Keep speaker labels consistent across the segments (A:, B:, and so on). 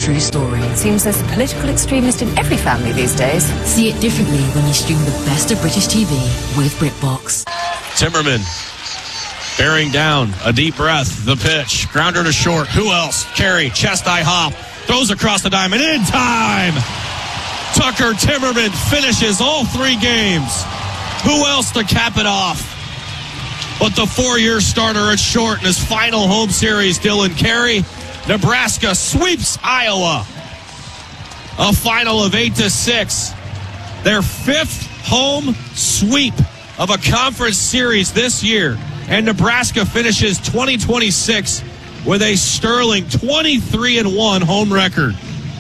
A: true story.
B: It seems there's a political extremist in every family these days.
A: See it differently when you stream the best of British TV with BritBox.
C: Timmerman bearing down, a deep breath, the pitch, grounder to short. Who else? Carey, chest-high hop, throws across the diamond in time. Tucker Timmerman finishes all 3 games. Who else to cap it off but the 4-year starter at short in his final home series, Dylan Carey? Nebraska sweeps Iowa. A final of 8-6. Their 5th home sweep of a conference series this year. And Nebraska finishes 2026 with a sterling 23-1 home record.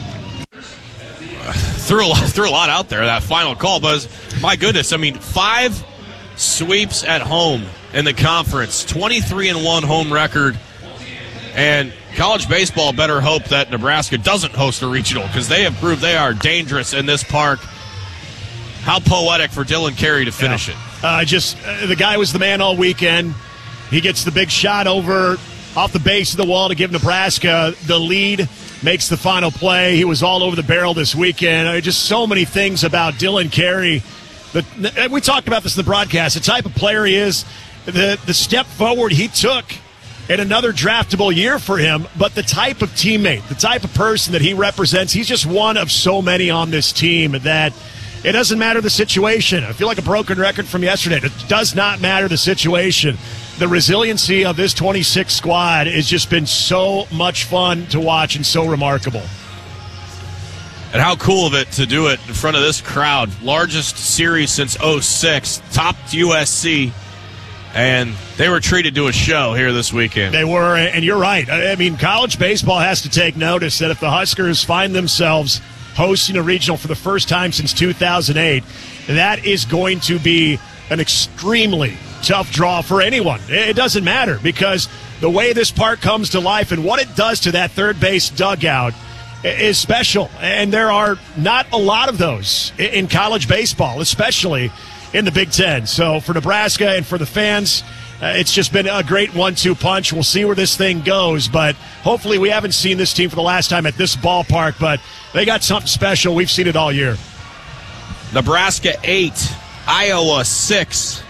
C: Threw a lot out there, that final call, but my goodness, I mean, 5 sweeps at home in the conference, 23-1 home record, and college baseball better hope that Nebraska doesn't host a regional because they have proved they are dangerous in this park. How poetic for Dylan Carey to finish it.
D: The guy was the man all weekend. He gets the big shot over off the base of the wall to give Nebraska the lead. Makes the final play. He was all over the barrel this weekend. Just so many things about Dylan Carey. We talked about this in the broadcast. The type of player he is, the step forward he took in another draftable year for him, but the type of teammate, the type of person that he represents, he's just one of so many on this team that it doesn't matter the situation. I feel like a broken record from yesterday. It does not matter the situation. The resiliency of this 26 squad has just been so much fun to watch and so remarkable.
C: And how cool of it to do it in front of this crowd. Largest series since 06, topped USC, and they were treated to a show here this weekend.
D: They were, and you're right. I mean, college baseball has to take notice that if the Huskers find themselves hosting a regional for the first time since 2008, that is going to be an extremely tough draw for anyone. It doesn't matter because the way this park comes to life and what it does to that third base dugout is special. And there are not a lot of those in college baseball, especially in the Big Ten. So for Nebraska and for the fans, it's just been a great 1-2 punch. We'll see where this thing goes, but hopefully we haven't seen this team for the last time at this ballpark, but they got something special. We've seen it all year.
C: Nebraska 8, Iowa 6.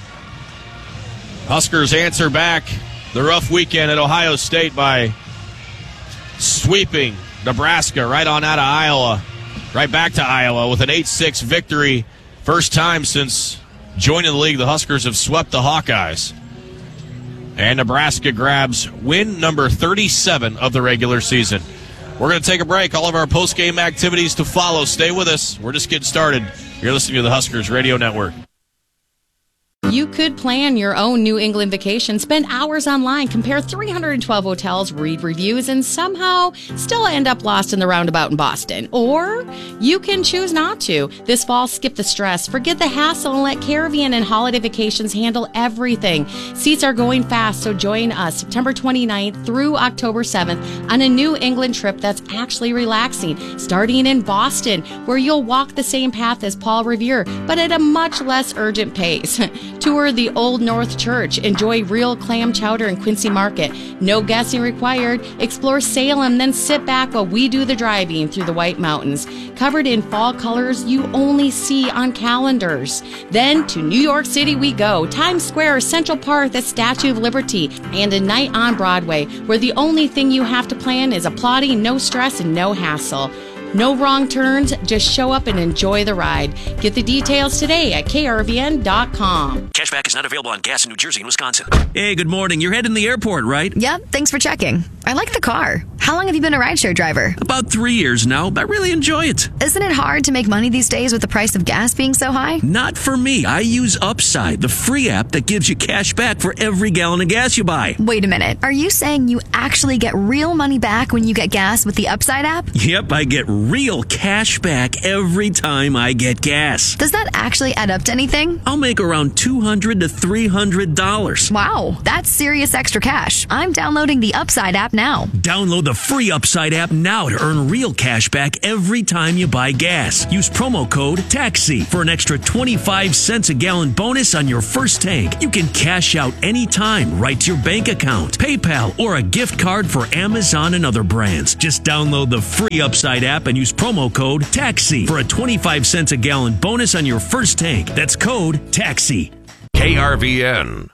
C: Huskers answer back the rough weekend at Ohio State by sweeping Nebraska right on out of Iowa, right back to Iowa with an 8-6 victory. First time since joining the league, the Huskers have swept the Hawkeyes. And Nebraska grabs win number 37 of the regular season. We're going to take a break. All of our post-game activities to follow. Stay with us. We're just getting started. You're listening to the Huskers Radio Network.
E: You could plan your own New England vacation, spend hours online, compare 312 hotels, read reviews, and somehow still end up lost in the roundabout in Boston. Or you can choose not to. This fall, skip the stress, forget the hassle, and let Caravan and Holiday Vacations handle everything. Seats are going fast, so join us September 29th through October 7th on a New England trip that's actually relaxing, starting in Boston, where you'll walk the same path as Paul Revere, but at a much less urgent pace. Tour the Old North Church. Enjoy real clam chowder in Quincy Market. No guessing required. Explore Salem, then sit back while we do the driving through the White Mountains. Covered in fall colors you only see on calendars. Then to New York City we go. Times Square, Central Park, the Statue of Liberty, and a night on Broadway, where the only thing you have to plan is applauding, no stress, and no hassle. No wrong turns, just show up and enjoy the ride. Get the details today at krvn.com.
F: Cashback is not available on gas in New Jersey and Wisconsin.
G: Hey, good morning. You're heading to the airport, right?
H: Yep, thanks for checking. I like the car. How long have you been a rideshare driver?
G: About 3 years now. I really enjoy it.
H: Isn't it hard to make money these days with the price of gas being so high?
G: Not for me. I use Upside, the free app that gives you cash back for every gallon of gas you buy.
H: Wait a minute. Are you saying you actually get real money back when you get gas with the Upside app?
G: Yep, I get real cash back every time I get gas.
H: Does that actually add up to anything?
G: I'll make around $200 to $300.
H: Wow, that's serious extra cash. I'm downloading the Upside app now.
G: Download the the free Upside app now to earn real cash back every time you buy gas. Use promo code TAXI for an extra 25 cents a gallon bonus on your first tank. You can cash out anytime right to your bank account, PayPal, or a gift card for Amazon and other brands. Just download the free Upside app and use promo code TAXI for a 25 cents a gallon bonus on your first tank. That's code TAXI.
I: KRVN.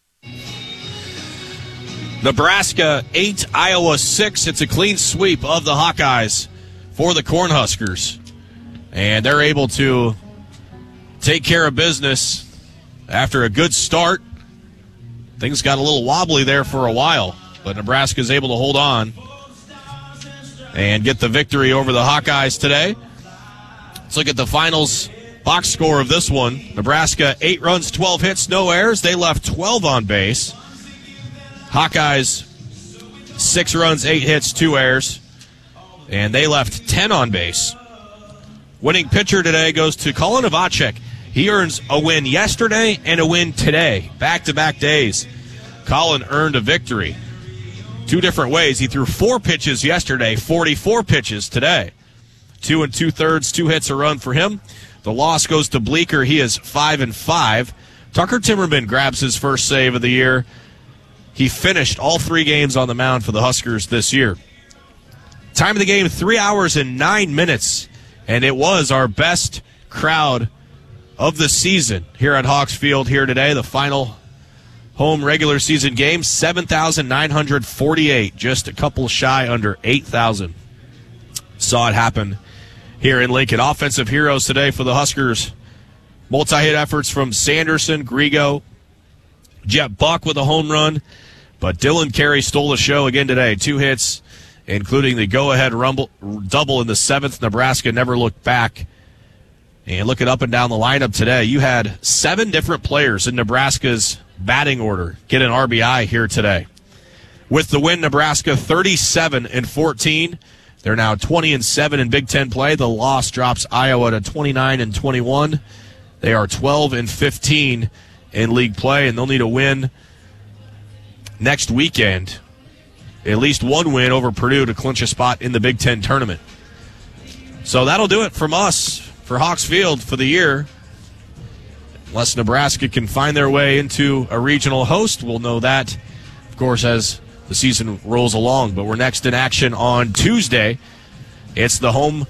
C: Nebraska 8, Iowa 6. It's a clean sweep of the Hawkeyes for the Cornhuskers. And they're able to take care of business after a good start. Things got a little wobbly there for a while, but Nebraska is able to hold on and get the victory over the Hawkeyes today. Let's look at the finals box score of this one. Nebraska, 8 runs, 12 hits, no errors. They left 12 on base. Hawkeyes, 6 runs, 8 hits, 2 errors. And they left 10 on base. Winning pitcher today goes to Colin Novacek. He earns a win yesterday and a win today. Back-to-back days. Colin earned a victory 2 different ways. He threw 4 pitches yesterday, 44 pitches today. 2 2/3, 2 hits, a run for him. The loss goes to Bleeker. He is 5-5. Tucker Timmerman grabs his first save of the year. He finished all 3 games on the mound for the Huskers this year. Time of the game, 3 hours and 9 minutes. And it was our best crowd of the season here at Hawks Field here today. The final home regular season game, 7,948. Just a couple shy under 8,000. Saw it happen here in Lincoln. Offensive heroes today for the Huskers. Multi-hit efforts from Sanderson, Grigo, Jet Buck with a home run. But Dylan Carey stole the show again today. 2 hits, including the go-ahead double in the 7th. Nebraska never looked back. And looking up and down the lineup today, you had 7 different players in Nebraska's batting order get an RBI here today. With the win, Nebraska 37-14. They're now 20-7 in Big Ten play. The loss drops Iowa to 29-21. They are 12-15 in league play, and they'll need a win next weekend. At least one win over Purdue to clinch a spot in the Big Ten tournament. So that'll do it from us for Hawks Field for the year. Unless Nebraska can find their way into a regional host, we'll know that, of course, as the season rolls along. But we're next in action on Tuesday. It's the home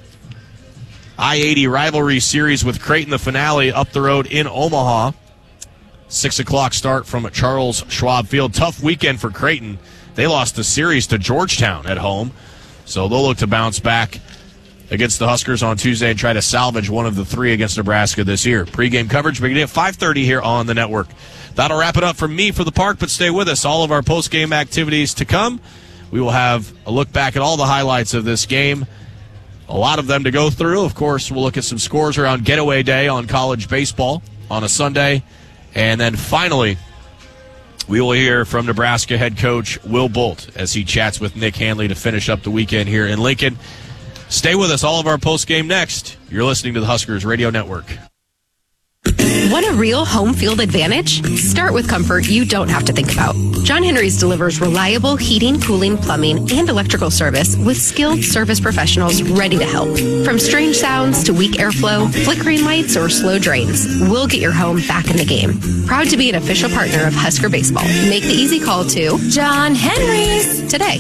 C: I-80 rivalry series with Creighton, the finale up the road in Omaha. 6 o'clock start from Charles Schwab Field. Tough weekend for Creighton. They lost the series to Georgetown at home. So they'll look to bounce back against the Huskers on Tuesday and try to salvage one of the 3 against Nebraska this year. Pre-game coverage beginning at 5:30 here on the network. That'll wrap it up from me for the Park, but stay with us. All of our post-game activities to come. We will have a look back at all the highlights of this game. A lot of them to go through. Of course, we'll look at some scores around Getaway Day on college baseball on a Sunday. And then finally, we will hear from Nebraska head coach Will Bolt as he chats with Nick Hanley to finish up the weekend here in Lincoln. Stay with us. All of our post-game next. You're listening to the Huskers Radio Network.
J: Want a real home field advantage? Start with comfort you don't have to think about. John Henry's delivers reliable heating, cooling, plumbing, and electrical service with skilled service professionals ready to help. From strange sounds to weak airflow, flickering lights, or slow drains, we'll get your home back in the game. Proud to be an official partner of Husker Baseball. Make the easy call to John Henry's today.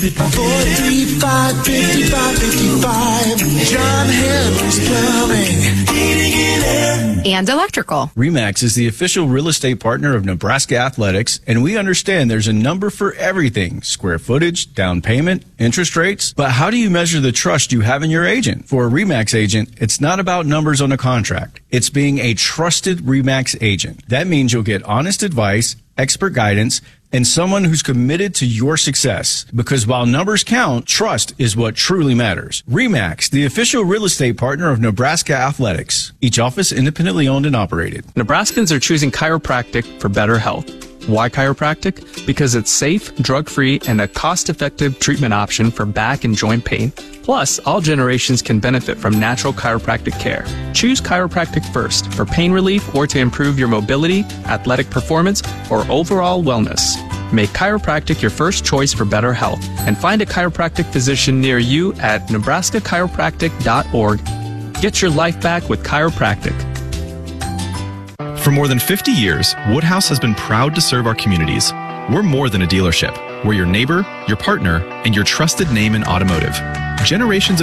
K: 435-5555. John Henry's Plumbing, Heating and Air.
J: And electrical.
L: RE/MAX is the official real estate partner of Nebraska Athletics, and we understand there's a number for everything: square footage, down payment, interest rates. But how do you measure the trust you have in your agent? For a RE/MAX agent, it's not about numbers on a contract. It's being a trusted RE/MAX agent. That means you'll get honest advice, expert guidance, and someone who's committed to your success. Because while numbers count, trust is what truly matters. RE/MAX, the official real estate partner of Nebraska Athletics. Each office independently owned and operated.
M: Nebraskans are choosing chiropractic for better health. Why chiropractic? Because it's safe, drug-free, and a cost-effective treatment option for back and joint pain. Plus, all generations can benefit from natural chiropractic care. Choose chiropractic first for pain relief or to improve your mobility, athletic performance, or overall wellness. Make chiropractic your first choice for better health and find a chiropractic physician near you at nebraskachiropractic.org. Get your life back with chiropractic.
N: For more than 50 years, Woodhouse has been proud to serve our communities. We're more than a dealership. We're your neighbor, your partner, and your trusted name in automotive. Generations of